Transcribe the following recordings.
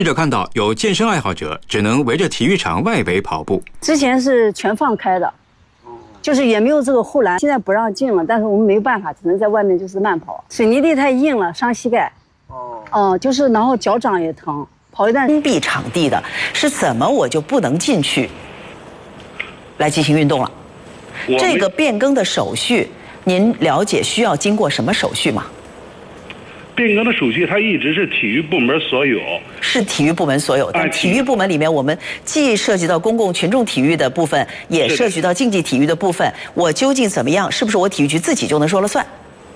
记者看到有健身爱好者只能围着体育场外围跑步。 之前是全放开的，就是也没有这个护栏，现在不让进了，但是我们没办法，只能在外面就是慢跑。水泥地太硬了，伤膝盖。就是然后脚掌也疼，跑一段。 封闭场地的是怎么我就不能进去来进行运动了？这个变更的手续，您了解需要经过什么手续吗？ 变更的手续它一直是体育部门所有， 是体育部门所有，但体育部门里面我们既涉及到公共群众体育的部分，也涉及到竞技体育的部分，我究竟怎么样？是不是我体育局自己就能说了算？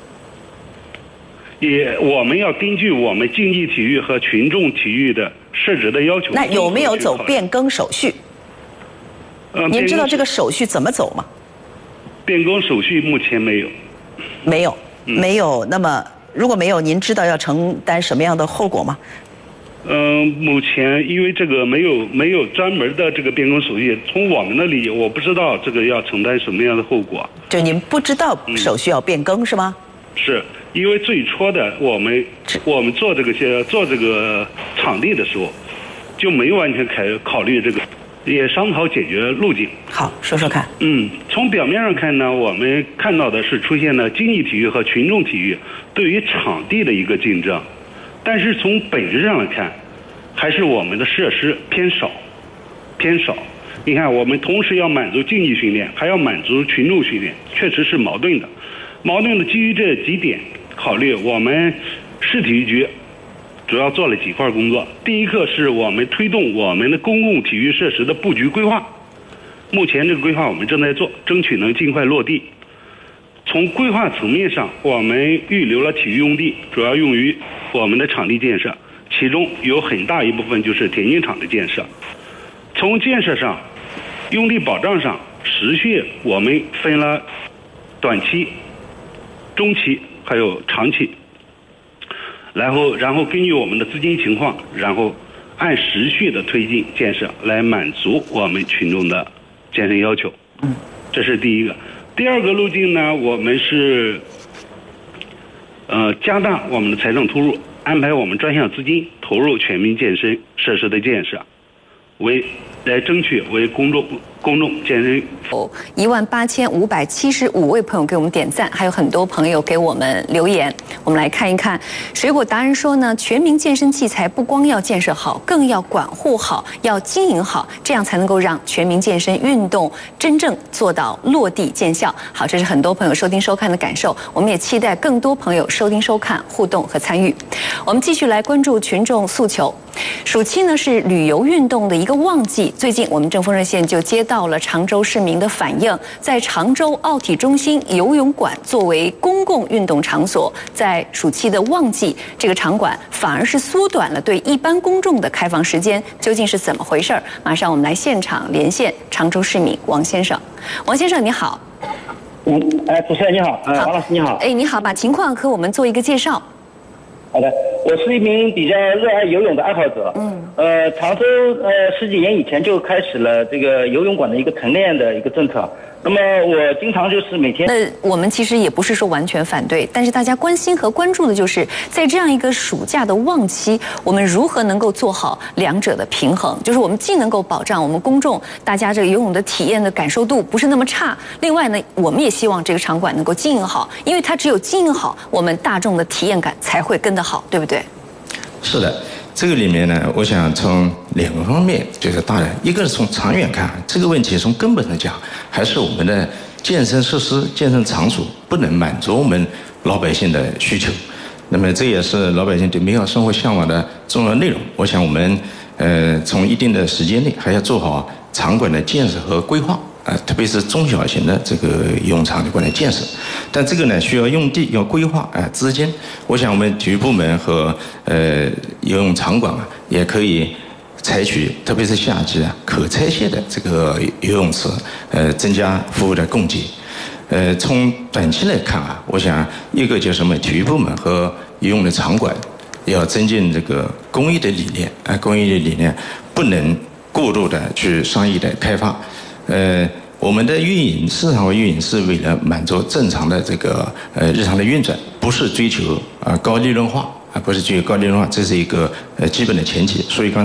我们要根据我们竞技体育和群众体育的设置的要求。 那有没有走变更手续？您知道这个手续怎么走吗？ 变更手续目前没有。 没有。那么如果没有，您知道要承担什么样的后果吗？ 目前因为这个没有专门的这个变更手续，从我们那里我不知道这个要承担什么样的后果。 就您不知道手续要变更是吗？ 是因为最初的我们做这个场地的时候，就没完全考虑这个，也商讨解决路径。 好，说说看。 从表面上看呢，我们看到的是出现了竞技体育和群众体育对于场地的一个竞争，但是从本质上来看，还是我们的设施偏少。你看，我们同时要满足竞技训练，还要满足群众训练，确实是矛盾的。基于这几点考虑，我们市体育局主要做了几块工作。第一个是我们推动我们的公共体育设施的布局规划，目前这个规划我们正在做，争取能尽快落地。从规划层面上，我们预留了体育用地，主要用于我们的场地建设，其中有很大一部分就是田径场的建设。从建设上，用地保障上，时序我们分了短期、中期还有长期，然后根据我们的资金情况，然后按时序的推进建设，来满足我们群众的健身要求。这是第一个。第二个路径呢，我们是加大我们的财政投入，安排我们专项资金投入全民健身设施的建设，来争取为公众健身。 18575位朋友给我们点赞，还有很多朋友给我们留言。我们来看一看，水果达人说呢，全民健身器材不光要建设好，更要管护好，要经营好，这样才能够让全民健身运动真正做到落地见效。好，这是很多朋友收听收看的感受，我们也期待更多朋友收听收看、互动和参与。我们继续来关注群众诉求。暑期呢是旅游运动的一个旺季，最近我们正风热线就接到了常州市民的反映，在常州奥体中心游泳馆作为公共运动场所，在暑期的旺季，这个场馆反而是缩短了对一般公众的开放时间，究竟是怎么回事？马上我们来现场连线常州市民王先生。王先生你好。 主持人你好，王老师你好。 你好，把情况和我们做一个介绍。 好的，我是一名比较热爱游泳的爱好者。常州10几年以前就开始了这个游泳馆的一个晨练的一个政策。那么我经常就是每天。 我们其实也不是说完全反对，但是大家关心和关注的就是在这样一个暑假的旺期，我们如何能够做好两者的平衡？就是我们既能够保障我们公众大家这个游泳的体验的感受度不是那么差，另外呢，我们也希望这个场馆能够经营好，因为它只有经营好，我们大众的体验感才会跟得好，对不对？ 是的。这个里面呢，我想从两个方面，就是大的，一个是从长远看，这个问题从根本上讲，还是我们的健身设施、健身场所不能满足我们老百姓的需求。那么这也是老百姓对美好生活向往的重要内容。我想我们从一定的时间内还要做好场馆的建设和规划。特别是中小型的这个游泳场的馆的建设，但这个呢需要用地、要规划资金。我想我们体育部门和游泳场馆也可以采取，特别是夏季可拆卸的这个游泳池，增加服务的供给。从短期来看我想一个就是我们体育部门和游泳的场馆要增进这个公益的理念，公益的理念不能过度的去商业的开发。我们的运营，市场化运营是为了满足正常的这个日常的运转，不是追求高利润化， 不是具有高利润化，这是一个基本的前提。所以刚